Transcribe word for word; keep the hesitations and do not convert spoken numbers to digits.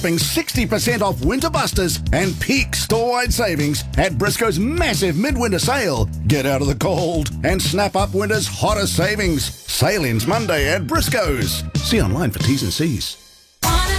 Being sixty percent off Winter Busters and peak store-wide savings at Briscoe's massive midwinter sale. Get out of the cold and snap up winter's hottest savings. Sale ends Monday at Briscoe's. See online for T's and C's.